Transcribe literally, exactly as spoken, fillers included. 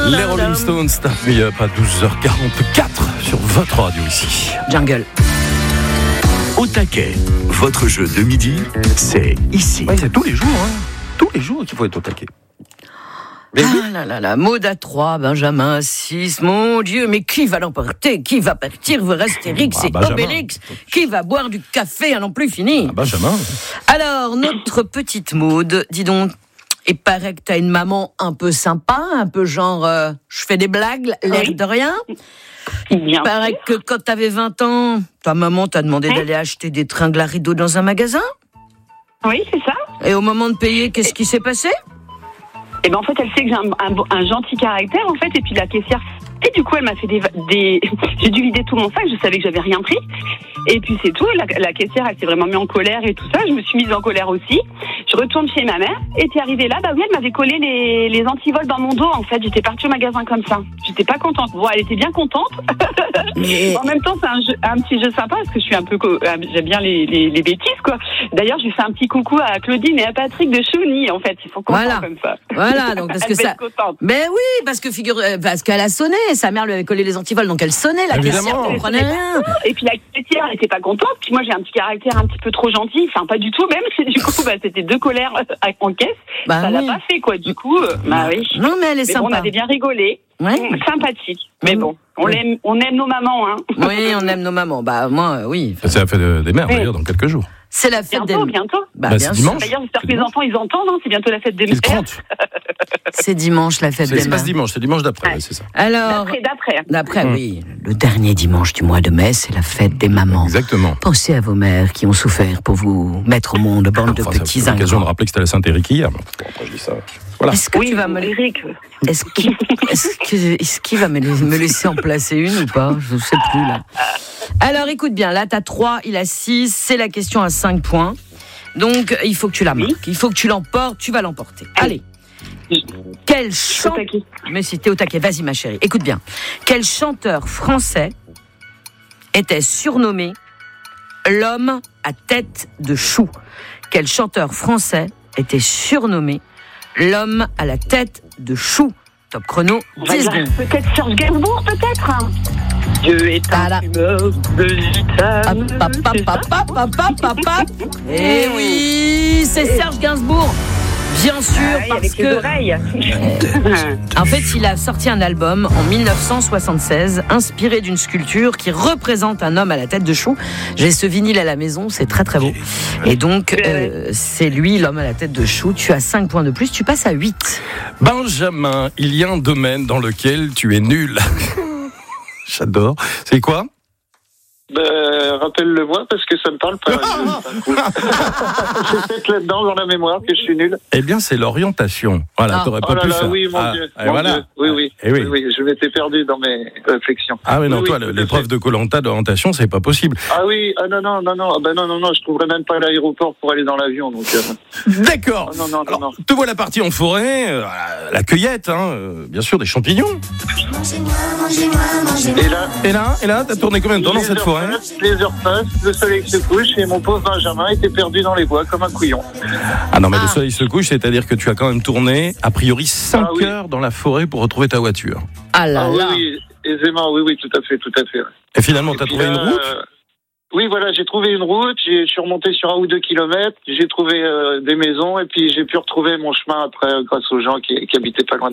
Les Rolling Stones, Start Me Up à douze heures quarante-quatre sur votre radio ici. Jungle. Au taquet, votre jeu de midi, c'est ici. Oui, c'est tous les jours, hein. Tous les jours qu'il faut être au taquet. Mais ah oui. là là là, Maud à trois, Benjamin à six, mon Dieu, mais qui va l'emporter? Qui va partir vers Astérix ah, et Benjamin. Obélix? Qui va boire du café à n'en plus finir? ah, Benjamin. Alors, notre petite Maud, dis donc, il paraît que t'as une maman un peu sympa, un peu genre, euh, je fais des blagues, l'air oui. de rien. Il paraît que quand t'avais vingt ans, ta maman t'a demandé oui. d'aller acheter des tringles à rideaux dans un magasin. Oui, c'est ça. Et au moment de payer, qu'est-ce qui s'est passé? Eh ben en fait, elle sait que j'ai un, un, un gentil caractère, en fait, et puis la caissière... Et du coup, elle m'a fait des... des... J'ai dû vider tout mon sac, je savais que j'avais rien pris. Et puis c'est tout, la, la caissière, elle s'est vraiment mise en colère et tout ça. Je me suis mise en colère aussi. Je retourne chez ma mère, et puis arrivée là, bah oui, elle m'avait collé les, les antivols dans mon dos, en fait. J'étais partie au magasin comme ça. J'étais pas contente. Bon, elle était bien contente. Mais... en même temps, c'est un, jeu, un petit jeu sympa, parce que je suis un peu... J'aime bien les, les, les bêtises, quoi. D'ailleurs, je lui fais un petit coucou à Claudine et à Patrick de Chouni, en fait. Ils sont contents voilà. comme ça. Voilà, donc parce que ça... Mais oui, parce que figure... Parce qu'elle a sonné, sa mère lui avait collé les antivols, donc elle sonnait, la caissière ne comprenait rien. Et puis la caissière, elle était pas contente. Puis moi, j'ai un petit caractère un petit peu trop gentil. Enfin, pas du tout, même. Du coup, bah, c'était deux colères en caisse. Bah, ça oui. l'a pas fait, quoi. Du coup, euh, bah oui. Non, mais elle est mais sympa. Bon, on avait bien rigolé. Ouais. Sympathique. Mais bon, on, oui. aime, on aime nos mamans, hein. Oui, on aime nos mamans. Bah, moi, oui. C'est la fête des mères, oui. d'ailleurs, dans quelques jours. C'est la fête bientôt, des mères. Bientôt, bah, bah, bien c'est dimanche. D'ailleurs, j'espère que les enfants, ils entendent. Hein. C'est bientôt la fête des mères. C'est dimanche, la fête c'est, des mères. C'est pas ce dimanche, c'est dimanche d'après, ouais. ouais, c'est ça. Alors, d'après, d'après. D'après, mmh. oui. Le dernier dimanche du mois de mai, c'est la fête des mamans. Exactement. Pensez à vos mères qui ont souffert pour vous mettre au monde, bande enfin, de petits ingrats. C'est l'occasion de rappeler que c'était la Saint-Éric hier. Bon, après, je dis ça. Voilà. Est-ce que oui, tu vas me Éric. Est-ce qu'il, est-ce que, est-ce qu'il va me laisser en placer une ou pas? Je ne sais plus là. Alors, écoute bien. Là, t'as trois, il a six. C'est la question à cinq points. Donc, il faut que tu la marques. Il faut que tu l'emportes. Tu vas l'emporter. Allez. Quel chanteur... Mais si t'es au taquet, vas-y ma chérie. Écoute bien. Quel chanteur français était surnommé l'homme à tête de chou? Quel chanteur français était surnommé l'homme à la tête de chou? Top chrono, dix secondes. Peut-être Serge Gainsbourg, peut-être. Dieu est un fumeur de gitane. Eh oui, c'est Serge Gainsbourg. Bien sûr, ah oui, parce avec que... les oreilles. En fait, il a sorti un album en dix-neuf cent soixante-seize, inspiré d'une sculpture qui représente un homme à la tête de chou. J'ai ce vinyle à la maison, c'est très très beau. Et donc, euh, c'est lui, l'homme à la tête de chou. Tu as cinq points de plus, tu passes à huit. Benjamin, il y a un domaine dans lequel tu es nul. J'adore. C'est quoi? Ben, rappelle-le-moi parce que ça me parle pas. C'est peut-être là-dedans dans la mémoire que je suis nul. Eh bien, c'est l'orientation. Voilà, ah. t'aurais pas oh là pu là, faire. Oui, mon ah. Dieu. Et mon voilà. Dieu. Oui, oui. Et oui. oui, oui. Je m'étais perdu dans mes réflexions. Ah oui, non, oui, toi, oui, l'épreuve de Koh-Lanta d'orientation, c'est pas possible. Ah oui, ah non, non, non, non, ah ben non, non, non, je trouverais même pas l'aéroport pour aller dans l'avion, donc. Euh... D'accord. Oh, non, non, Alors, non, non. te voilà parti en forêt, euh, la cueillette, hein, euh, bien sûr, des champignons. Mangez-moi, mangez-moi, mangez-moi. Et là, et là, et là, t'as tourné combien de temps dans cette forêt? Passent, les heures passent, le soleil se couche et mon pauvre Benjamin était perdu dans les bois comme un couillon. Ah non, mais ah. le soleil se couche, c'est-à-dire que tu as quand même tourné, a priori, cinq ah, oui. heures dans la forêt pour retrouver ta voiture. Ah là ah, là. Oui, oui, aisément, oui, oui, tout à fait, tout à fait. Et finalement, tu as trouvé là, une route euh, Oui, voilà, j'ai trouvé une route, je suis remonté sur un ou deux kilomètres, j'ai trouvé euh, des maisons et puis j'ai pu retrouver mon chemin après grâce aux gens qui, qui habitaient pas loin.